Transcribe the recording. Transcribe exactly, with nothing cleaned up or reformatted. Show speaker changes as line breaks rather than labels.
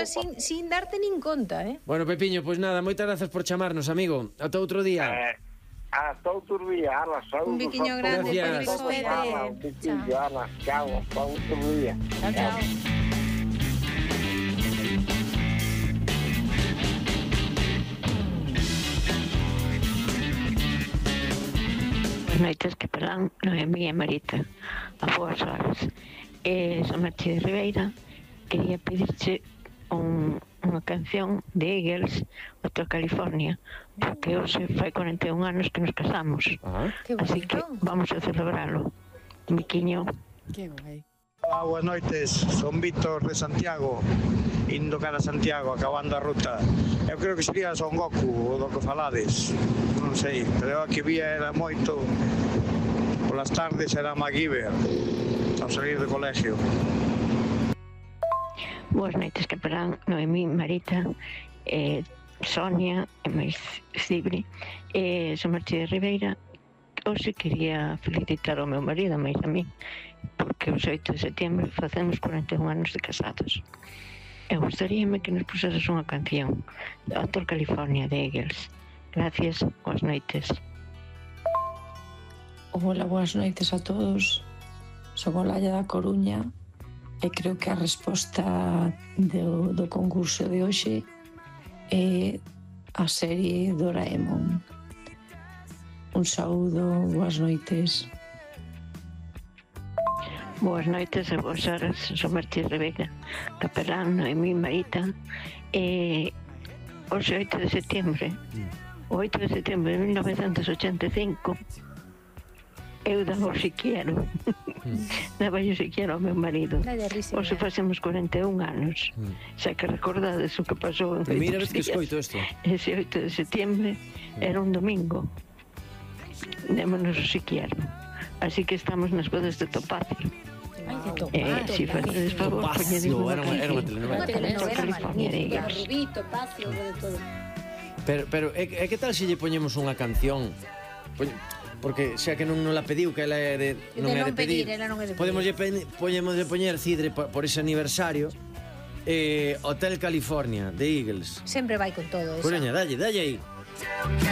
xa sin, sin darte nin conta, eh?
Bueno, Pepiño, pois nada, moitas grazas por chamarnos, amigo. Ata outro día.
Eh, hasta outro día, Ana, saúdos.
Un biquiño grande,
Gracias.
Ana, un biquiño, Ana, chao, hasta outro día.
Chao, chao.
Boas noites, que pelán, Noemí e Marita, a boas horas. Eh, son Marchi de Ribeira, quería pedirche un, unha canción de Eagles, Hotel California, porque hoxe fai cuarenta e un anos que nos casamos.
Ah,
Que
Así que
bonito.
vamos a celebralo. Miquiño.
Que guai.
Hola, boas noites, son Víctor de Santiago, indo cara a Santiago, acabando a ruta. Eu creo que sería Son Goku, o do que falades, non sei, pero a que vía era moito, polas tardes era MacGyver, ao salir do colegio.
Boas noites, que pelán, Noemí, Marita, eh, Sonia e máis Cibre. Eh, son Marchi de Ribeira. Hoxe quería felicitar ao meu marido, máis a mí, porque o oito de setembro facemos cuarenta e un anos de casados. E gostaríame que nos puseras unha canción de Hotel California de Eagles. Gracias, boas noites.
Hola, boas noites a todos. Son Olalla da Coruña e creo que a resposta do, do concurso de hoxe é a serie Doraemon. Un saúdo, boas noites.
Boas noites e boas horas, son Martí Rebeca, capelán, Noemí, Marita. E hoxe oito de setembro, o oito de setembro de mil novecentos ochenta e cinco, eu daba o si quiero, daba o si quiero ao meu marido. Hoxe facemos cuarenta e un anos, xa que recordades o que pasou en
Mira, ves
oito
que
días.
escoito isto.
Ese oito de setembro era un domingo. Démonos o si quiero. Así que estamos nas bodas de Topacio.
Ai, de Topacio.
Eh, si facedes favor,
Topacio,
poñedme unha
era unha- era unha
canción.
telenovela.
Unha telenovela
California de
magnífica.
Eagles.
Rubí, Topacio, de todo.
Pero, pero e, e que tal se lle poñemos unha canción? Poñ- Porque xa que non nos la pediu, que ela é de,
De
non é de
non pedir,
pedir,
ela non é de pedir.
podemos lle pe- poñemos de poñer Cidre por, por ese aniversario, eh, Hotel California de Eagles.
Sempre vai con todo, esa.
Coruña, dalle, dalle aí.